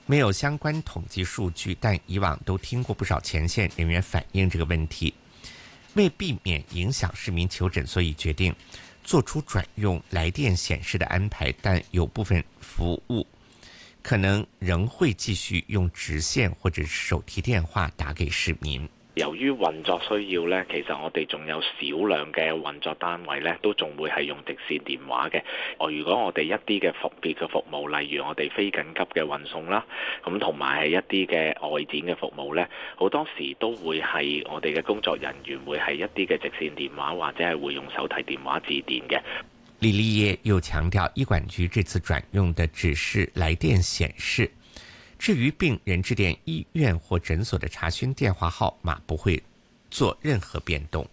没有相关统计数据，但以往都听过不少前线人员反映这个问题。为避免影响市民求诊，所以决定做出转用来电显示的安排，但有部分服务可能仍会继续用直线或者手提電話打給市民。 由於運作需要呢，其實我哋仲有少量嘅運作單位呢，都仲會係用直線電話嘅。如果我哋一啲嘅別嘅服務，例如我哋非緊急嘅運送啦，咁同埋係一啲嘅外展嘅服務呢，好多時都會係我哋嘅工作人員會係一啲嘅直線電話，或者係會用手提電話致電嘅。 李立業又強調，醫管局這次轉用的只是來電顯示，至於病人致電醫院或診所的查詢電話號碼不會做任何變動。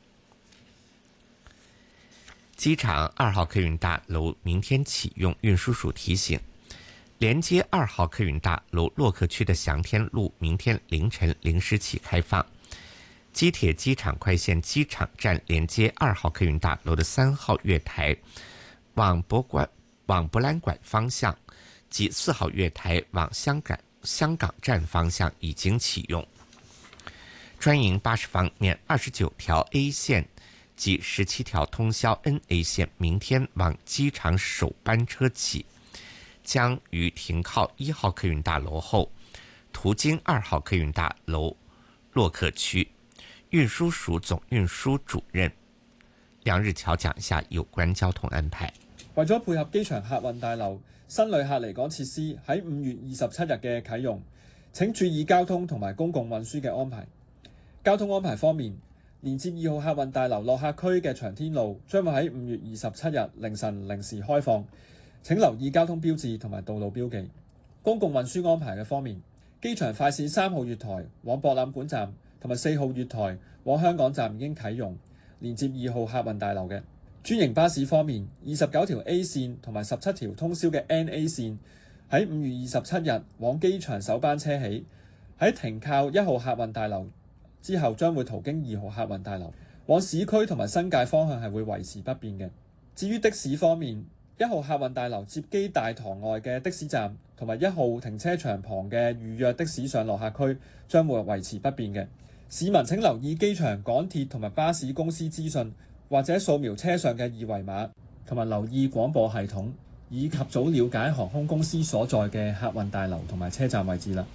機場2號客運大樓明天啟用，運輸署提醒，連接2號客運大樓洛克區的祥天路明天凌晨0時起開放。機鐵機場快線機場站連接2號客運大樓的3號月台往博覽館方向及4號月台往香港站方向已經啟用。專營巴士方面，29條 A 線及17條通宵 NA 線明天往機場首班車起，將於停靠1號客運大樓後途經2號客運大樓洛克區。運輸署總運輸主任梁日橋講一下有關交通安排。 為咗配合機場客運大樓新旅客離港設施喺5月27日嘅啟用，請注意交通同埋公共運輸嘅安排。交通安排方面，連接2號客運大樓落客區嘅長天路將會喺5月27日凌晨0時開放，請留意交通標誌同埋道路標記。公共運輸安排嘅方面，機場快線3號月台往博覽館站同埋4號月台往香港站已經啟用，連接2號客運大樓嘅。專營巴士方面，29條 A 線同埋17條通宵嘅 NA 線喺5月27日往機場首班車起，喺停靠1號客運大樓之後將會途經2號客運大樓，往市區同埋新界方向係會維持不變嘅。至於的士方面，1號客運大樓接機大堂外嘅的士站同埋1號停車場旁嘅預約的士上落客區將會維持不變嘅。市民請留意機場、港鐵同埋巴士公司資訊，或者掃描車上嘅二維碼，同埋留意廣播系統，以及早了解航空公司所在嘅客運大樓同埋車站位置啦。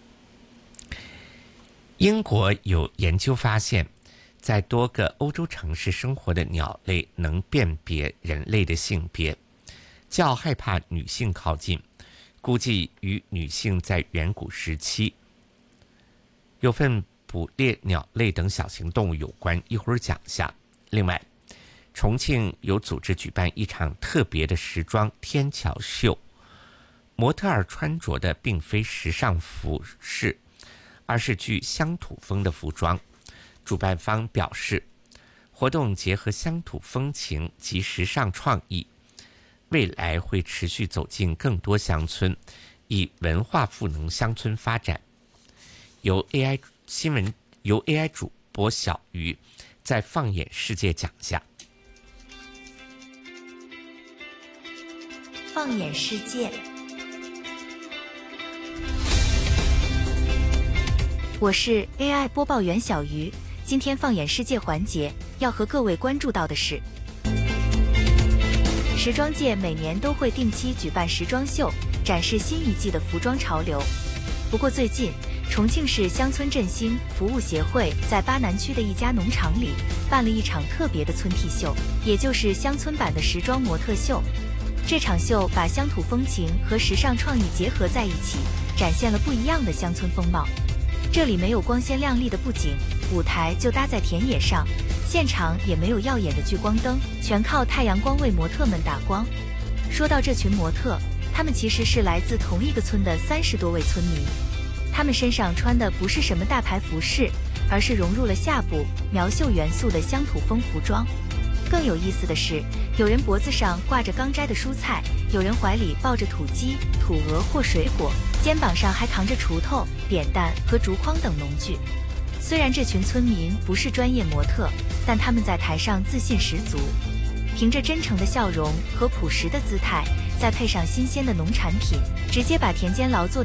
英國有研究發現，在多個歐洲城市生活的鳥類能辨別人類的性別，較害怕女性靠近，估計與女性在遠古時期有份捕獵鳥類等小型動物有關，一會兒講下。另外，重慶有組織舉辦一場特別的時裝天橋秀，模特兒穿着的並非時尚服飾，而是具鄉土風的服裝。主辦方表示，活動結合鄉土風情及時尚創意，未來會持續走進更多鄉村，以文化賦能鄉村發展。由 AI 主播小魚在放眼世界講下。 放眼世界，我是 AI 播報員小魚。今天放眼世界環節要和各位關注到的是，時裝界每年都會定期舉辦時裝秀，展示新一季的服裝潮流。不過最近，重慶市鄉村振興服務協會在巴南區的一家農場裡辦了一場特別的村替秀，也就是鄉村版的時裝模特秀。這場秀把鄉土風情和時尚創意結合在一起，展現了不一樣的鄉村風貌。這裡沒有光鮮亮麗的布景，舞台就搭在田野上，現場也沒有耀眼的聚光燈，全靠太陽光為模特們打光。說到這群模特，他們其實是來自同一個村的30多位村民。他們身上穿的不是什麼大牌服飾，而是融入了夏布、苗绣元素的鄉土風服裝。更有意思的是，有人脖子上掛着剛摘的蔬菜，有人懷裡抱着土雞、土鵝或水果，肩膀上還扛着鋤頭、扁擔和竹筐等農具。雖然這群村民不是專業模特，但他們在台上自信十足，憑着真誠的笑容和樸實的姿態，再配上新鮮的農產品，直接把田間勞作的